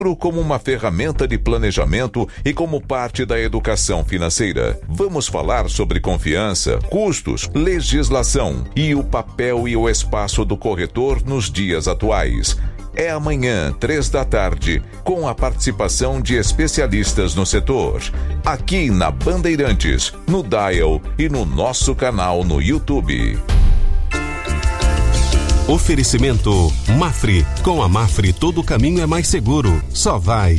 como uma ferramenta de planejamento e como parte da educação financeira. Vamos falar sobre confiança, custos, legislação e o papel e o espaço do corretor nos dias atuais. É amanhã, 15h, com a participação de especialistas no setor. Aqui na Bandeirantes, no Dial e no nosso canal no YouTube. Oferecimento Mafre. Com a Mafre todo o caminho é mais seguro. Só vai.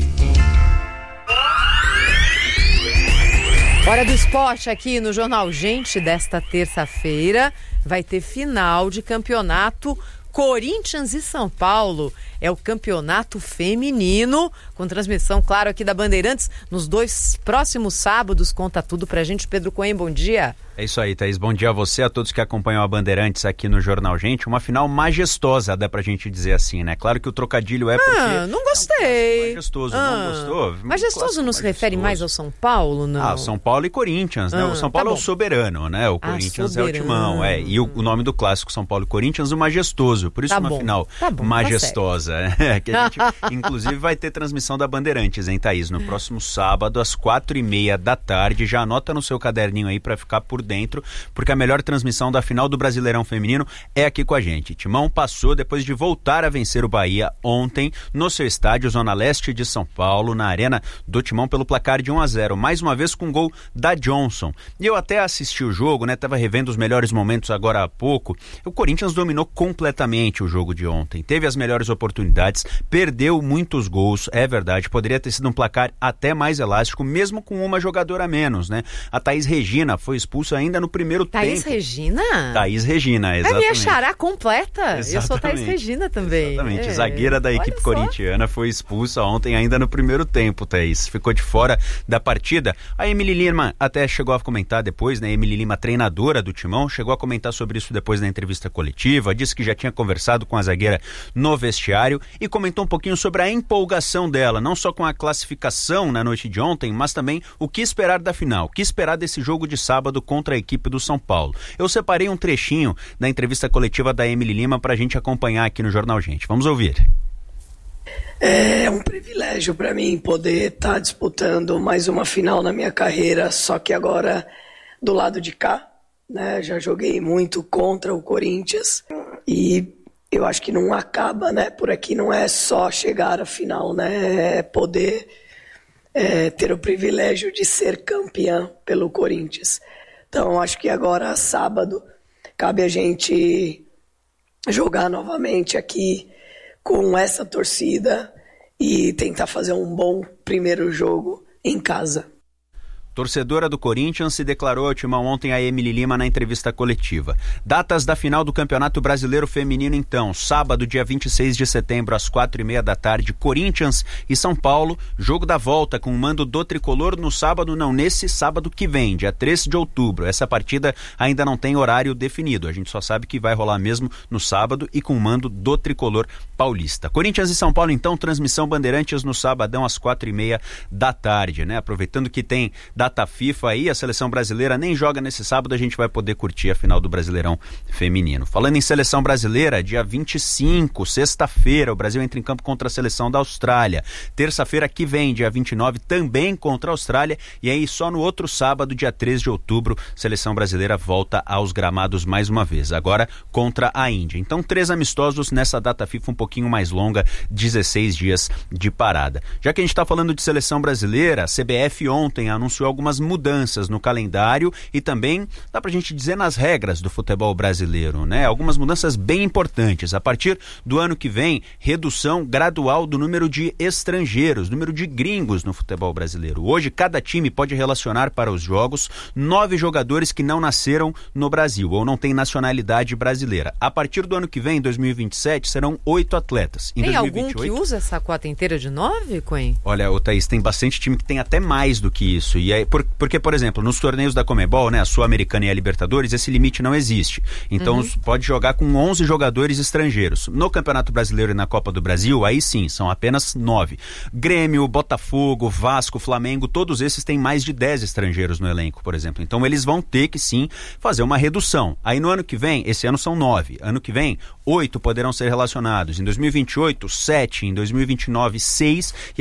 Hora do esporte aqui no Jornal Gente desta terça-feira. Vai ter final de campeonato Corinthians e São Paulo. É o campeonato feminino, com transmissão, claro, aqui da Bandeirantes. Nos 2 próximos sábados, conta tudo pra gente. Pedro Cohen, bom dia. É isso aí, Thaís. Bom dia a você, a todos que acompanham a Bandeirantes aqui no Jornal Gente. Uma final majestosa, dá pra gente dizer assim, né? Claro que o trocadilho é porque... não gostei. Majestoso, não gostou? Majestoso não se refere mais ao São Paulo, não? São Paulo e Corinthians, né? O São Paulo é o soberano, né? O Corinthians é o timão, E o nome do clássico São Paulo e Corinthians, o majestoso. Por isso uma final majestosa. Que a gente, inclusive, vai ter transmissão da Bandeirantes, hein, Thaís? No próximo sábado, às 4h30. Já anota no seu caderninho aí pra ficar por dentro, porque a melhor transmissão da final do Brasileirão Feminino é aqui com a gente. Timão passou depois de voltar a vencer o Bahia ontem no seu estádio, Zona Leste de São Paulo, na Arena do Timão, pelo placar de 1-0, mais uma vez com gol da Johnson. E eu até assisti o jogo, né? Tava revendo os melhores momentos agora há pouco. O Corinthians dominou completamente o jogo de ontem. Teve as melhores oportunidades, perdeu muitos gols, é verdade. Poderia ter sido um placar até mais elástico, mesmo com uma jogadora a menos, né? A Thaís Regina foi expulsa ainda no primeiro tempo. Thaís Regina? Thaís Regina, exatamente. É minha xará completa. Exatamente. Eu sou Thaís Regina também. Exatamente. Zagueira da equipe corintiana foi expulsa ontem ainda no primeiro tempo, Thaís. Ficou de fora da partida. A Emily Lima até chegou a comentar depois, né? Emily Lima, treinadora do Timão, chegou a comentar sobre isso depois da entrevista coletiva, disse que já tinha conversado com a zagueira no vestiário e comentou um pouquinho sobre a empolgação dela, não só com a classificação na noite de ontem, mas também o que esperar da final, o que esperar desse jogo de sábado contra a equipe do São Paulo. Eu separei um trechinho da entrevista coletiva da Emily Lima para a gente acompanhar aqui no Jornal Gente. Vamos ouvir. É um privilégio para mim poder estar disputando mais uma final na minha carreira, só que agora do lado de cá, né? Já joguei muito contra o Corinthians e eu acho que não acaba, né? Por aqui não é só chegar à final, né? É poder ter o privilégio de ser campeã pelo Corinthians. Então, acho que agora, sábado, cabe a gente jogar novamente aqui com essa torcida e tentar fazer um bom primeiro jogo em casa. Torcedora do Corinthians se declarou ao Timão ontem a Emily Lima na entrevista coletiva. Datas da final do Campeonato Brasileiro Feminino então, sábado, dia 26 de setembro, às 4h30, Corinthians e São Paulo, jogo da volta com o mando do Tricolor no sábado, não, nesse sábado que vem, dia 3 de outubro. Essa partida ainda não tem horário definido, a gente só sabe que vai rolar mesmo no sábado e com o mando do Tricolor paulista. Corinthians e São Paulo então, transmissão Bandeirantes no sabadão às 4h30, né? Aproveitando que tem data FIFA aí, a seleção brasileira nem joga nesse sábado, a gente vai poder curtir a final do Brasileirão Feminino. Falando em seleção brasileira, dia 25, sexta-feira, o Brasil entra em campo contra a seleção da Austrália. Terça-feira que vem, dia 29, também contra a Austrália, e aí só no outro sábado, dia 3 de outubro, seleção brasileira volta aos gramados mais uma vez, agora contra a Índia. Então 3 amistosos nessa data FIFA um pouquinho mais longa, 16 dias de parada. Já que a gente está falando de seleção brasileira, a CBF ontem anunciou algumas mudanças no calendário e também, dá pra gente dizer, nas regras do futebol brasileiro, né? Algumas mudanças bem importantes. A partir do ano que vem, redução gradual do número de estrangeiros, número de gringos no futebol brasileiro. Hoje, cada time pode relacionar para os jogos 9 jogadores que não nasceram no Brasil ou não têm nacionalidade brasileira. A partir do ano que vem, 2027, serão 8 atletas. Tem 2028, algum que usa essa cota inteira de 9, Coen? Olha, Thaís, tem bastante time que tem até mais do que isso. E Porque, por exemplo, nos torneios da Conmebol, né, a Sul-Americana e a Libertadores, esse limite não existe. Então, pode jogar com 11 jogadores estrangeiros. No Campeonato Brasileiro e na Copa do Brasil, aí sim, são apenas 9. Grêmio, Botafogo, Vasco, Flamengo, todos esses têm mais de 10 estrangeiros no elenco, por exemplo. Então, eles vão ter que, sim, fazer uma redução. Aí, no ano que vem, esse ano são 9. Ano que vem, 8 poderão ser relacionados. Em 2028, 7. Em 2029, 6. E